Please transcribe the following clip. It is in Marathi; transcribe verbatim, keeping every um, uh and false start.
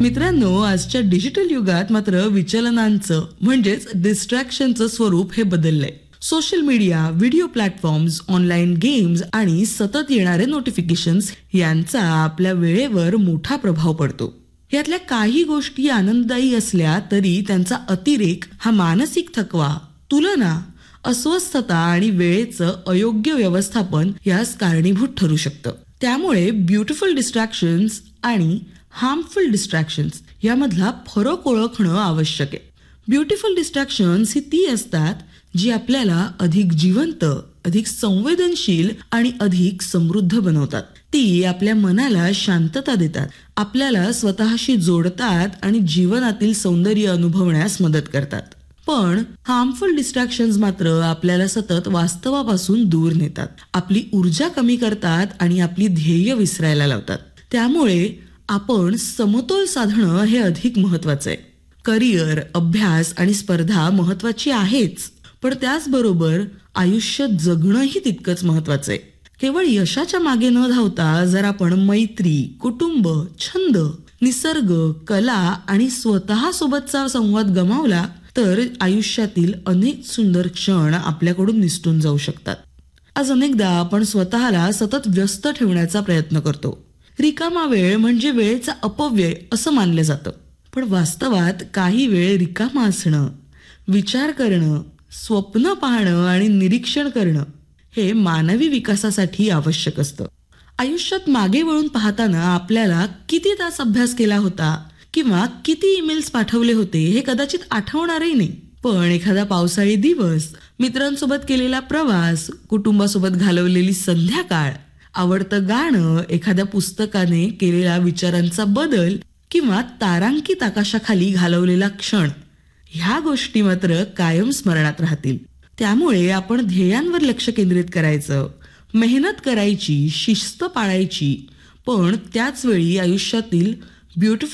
मित्रांनो, आजच्या डिजिटल युगात मात्र विचलनांचं म्हणजेच डिस्ट्रॅक्शनचं स्वरूप हे बदललंय. Social media, video platforms, online games आणि सतत येणारे नोटिफिकेशन्स यांचा आपल्या वेळेवर मोठा प्रभाव पडतो. यातल्या काही गोष्टी आनंददायी असल्या तरी त्यांचा अतिरेक हा मानसिक थकवा, तुलना, अस्वस्थता आणि वेळेचं अयोग्य व्यवस्थापन यास कारणीभूत ठरू शकतं. त्यामुळे ब्युटिफुल डिस्ट्रॅक्शन्स आणि हार्मफुल डिस्ट्रॅक्शन्स यामधला फरक ओळखणं आवश्यक आहे. ब्युटिफुल डिस्ट्रॅक्शन्स ही ती असतात जी आपल्याला अधिक जिवंत, अधिक संवेदनशील आणि अधिक समृद्ध बनवतात. ती आपल्या मनाला शांतता देतात, आपल्याला स्वतःशी जोडतात आणि जीवनातील सौंदर्य अनुभवण्यास मदत करतात. पण हार्मफुल डिस्ट्रॅक्शन्स मात्र आपल्याला सतत वास्तवापासून दूर नेतात, आपली ऊर्जा कमी करतात आणि आपली ध्येय विसरायला लावतात. त्यामुळे आपण समतोल साधणं हे अधिक महत्वाचं आहे. करिअर, अभ्यास आणि स्पर्धा महत्वाची आहेच, पण त्याचबरोबर आयुष्य जगणंही तितकंच महत्वाचं आहे. केवळ यशाच्या मागे न धावता जर आपण मैत्री, कुटुंब, छंद, निसर्ग, कला आणि स्वतः सोबतचा संवाद गमावला तर आयुष्यातील अनेक सुंदर क्षण आपल्याकडून निसटून जाऊ शकतात. आज अनेकदा आपण स्वतःला सतत व्यस्त ठेवण्याचा प्रयत्न करतो. रिकामा वेळ म्हणजे वेळेचा अपव्यय असं मानलं जातं. पण वास्तवात काही वेळ रिकामा असणं, विचार करणं, स्वप्न पाहणं आणि निरीक्षण करणं हे मानवी विकासासाठी आवश्यक असतं. आयुष्यात मागे वळून पाहताना आपल्याला किती तास अभ्यास केला होता किंवा किती ईमेल्स पाठवले होते हे कदाचित आठवणारही नाही. पण एखादा पावसाळी दिवस, मित्रांसोबत केलेला प्रवास, कुटुंबासोबत घालवलेली संध्याकाळ, आवडतं गाणं, एखाद्या पुस्तकाने केलेला विचारांचा बदल किंवा तारांकित आकाशाखाली घालवलेला क्षण ह्या गोष्टी मात्र कायम स्मरणात राहतील. त्यामुळे आपण ध्येयांवर लक्ष केंद्रित करायचं, मेहनत करायची, शिस्त पाळायची, पण त्याच वेळी आयुष्यातील ब्युटिफुल